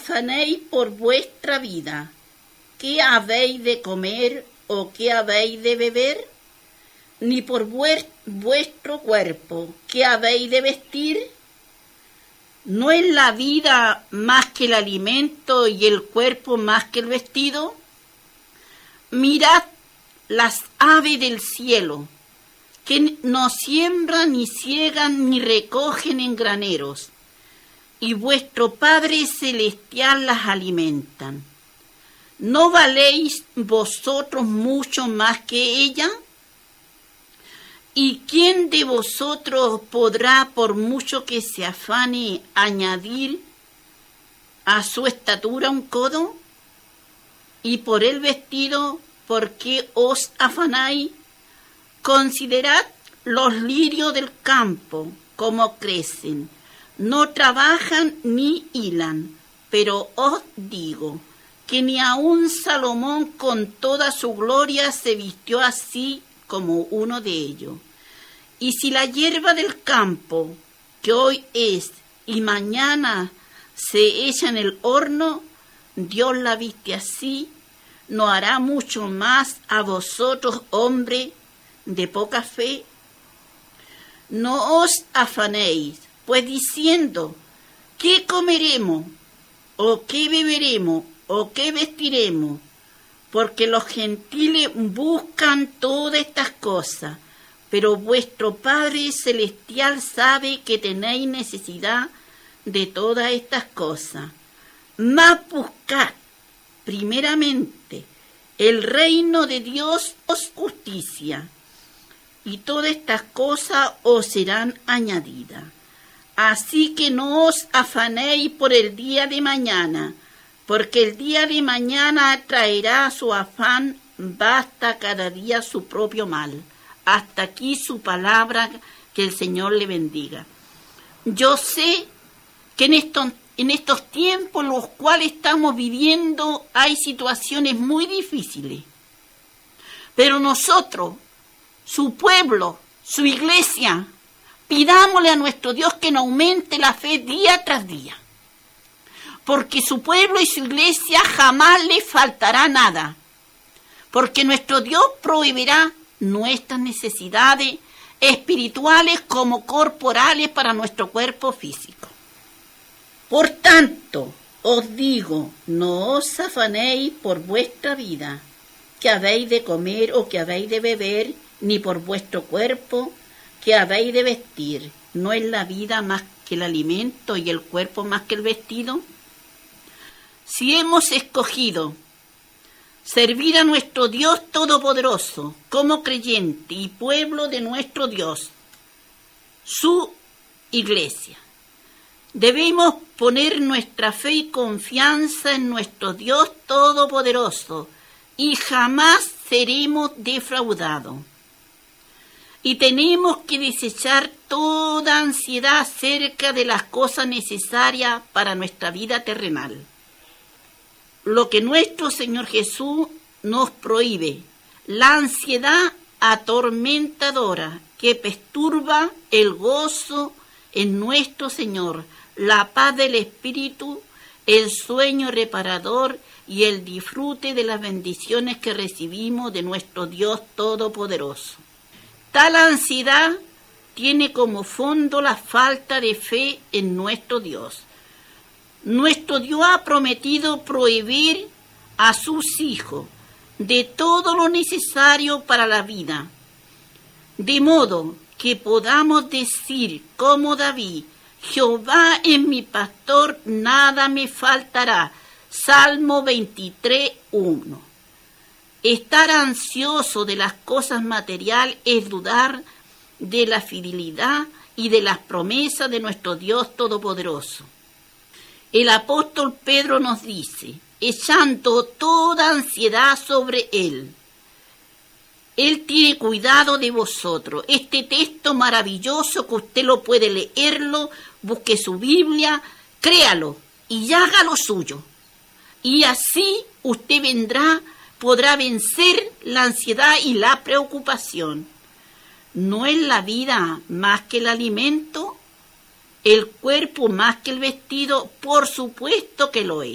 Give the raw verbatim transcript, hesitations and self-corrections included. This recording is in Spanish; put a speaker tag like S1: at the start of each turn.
S1: afanéis por vuestra vida, ¿qué habéis de comer o qué habéis de beber? Ni por vuestro cuerpo, ¿qué habéis de vestir? ¿No es la vida más que el alimento y el cuerpo más que el vestido? Mirad las aves del cielo, que no siembran, ni ciegan, ni recogen en graneros, y vuestro Padre Celestial las alimentan. ¿No valéis vosotros mucho más que ella? ¿Y quién de vosotros podrá, por mucho que se afane, añadir a su estatura un codo? Y por el vestido, ¿por qué os afanáis? Considerad los lirios del campo, cómo crecen. No trabajan ni hilan, pero os digo que ni aun Salomón con toda su gloria se vistió así como uno de ellos. Y si la hierba del campo, que hoy es y mañana se echa en el horno, Dios la viste así, ¿no hará mucho más a vosotros, hombre de poca fe? No os afanéis, pues diciendo, ¿qué comeremos? ¿O qué beberemos? ¿O qué vestiremos? Porque los gentiles buscan todas estas cosas, pero vuestro Padre Celestial sabe que tenéis necesidad de todas estas cosas. Mas buscad primeramente el reino de Dios y su justicia, y todas estas cosas os serán añadidas. Así que no os afanéis por el día de mañana, porque el día de mañana traerá su afán, basta cada día su propio mal. Hasta aquí su palabra, que el Señor le bendiga. Yo sé que en estos, en estos tiempos en los cuales estamos viviendo hay situaciones muy difíciles, pero nosotros, su pueblo, su iglesia, pidámosle a nuestro Dios que nos aumente la fe día tras día, porque su pueblo y su iglesia jamás le faltará nada, porque nuestro Dios proveerá nuestras necesidades espirituales como corporales para nuestro cuerpo físico. Por tanto, os digo, no os afanéis por vuestra vida, que habéis de comer o que habéis de beber, ni por vuestro cuerpo, que habéis de vestir. ¿No es la vida más que el alimento y el cuerpo más que el vestido? Si hemos escogido servir a nuestro Dios Todopoderoso como creyente y pueblo de nuestro Dios, su iglesia, debemos poner nuestra fe y confianza en nuestro Dios Todopoderoso y jamás seremos defraudados. Y tenemos que desechar toda ansiedad acerca de las cosas necesarias para nuestra vida terrenal. Lo que nuestro Señor Jesús nos prohíbe, la ansiedad atormentadora que perturba el gozo en nuestro Señor, la paz del Espíritu, el sueño reparador y el disfrute de las bendiciones que recibimos de nuestro Dios Todopoderoso. Tal ansiedad tiene como fondo la falta de fe en nuestro Dios. Nuestro Dios ha prometido proveer a sus hijos de todo lo necesario para la vida, de modo que podamos decir como David, Jehová es mi pastor, nada me faltará. Salmo veintitrés, uno. Estar ansioso de las cosas materiales es dudar de la fidelidad y de las promesas de nuestro Dios Todopoderoso. El apóstol Pedro nos dice, echando toda ansiedad sobre Él. Él tiene cuidado de vosotros. Este texto maravilloso que usted lo puede leerlo, busque su Biblia, créalo y haga lo suyo. Y así usted vendrá, podrá vencer la ansiedad y la preocupación. ¿No es la vida más que el alimento? ¿El cuerpo más que el vestido? Por supuesto que lo es.